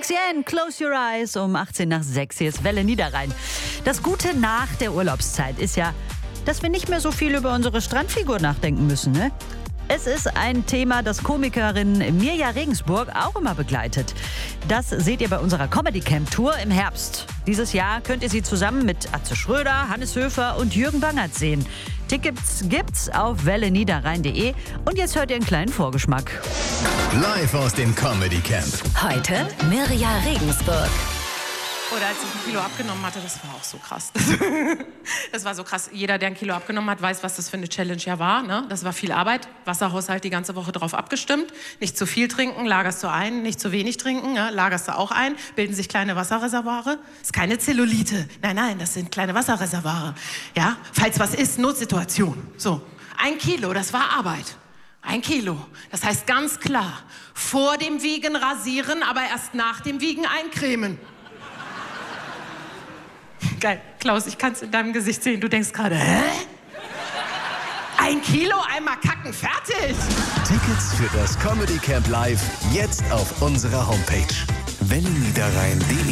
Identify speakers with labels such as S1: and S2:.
S1: Luxien, Close Your Eyes um 18 nach 6. Hier ist Welle Niederrhein. Das Gute nach der Urlaubszeit ist ja, dass wir nicht mehr so viel über unsere Strandfigur nachdenken müssen, ne? Es ist ein Thema, das Komikerin Mirja Regensburg auch immer begleitet. Das seht ihr bei unserer Comedy Camp Tour im Herbst. Dieses Jahr könnt ihr sie zusammen mit Atze Schröder, Hannes Höfer und Jürgen Bangert sehen. Tickets gibt's auf welleniederrhein.de und jetzt hört ihr einen kleinen Vorgeschmack.
S2: Live aus dem Comedy Camp.
S3: Heute Mirja Regensburg.
S4: Oder als ich 1 Kilo abgenommen hatte, das war auch so krass. Das war so krass. Jeder, der 1 Kilo abgenommen hat, weiß, was das für eine Challenge ja war. Ne? Das war viel Arbeit. Wasserhaushalt die ganze Woche drauf abgestimmt. Nicht zu viel trinken, lagerst du ein. Nicht zu wenig trinken, ja, lagerst du auch ein. Bilden sich kleine Wasserreservoire. Das ist keine Zellulite. Nein, das sind kleine Wasserreservoire. Ja? Falls was ist, Notsituation. So, 1 Kilo, das war Arbeit. 1 Kilo. Das heißt ganz klar, vor dem Wiegen rasieren, aber erst nach dem Wiegen eincremen. Geil. Klaus, ich kann es in deinem Gesicht sehen. Du denkst gerade, hä? 1 Kilo, einmal kacken, fertig!
S2: Tickets für das Comedy Camp Live jetzt auf unserer Homepage welleniederrhein.de.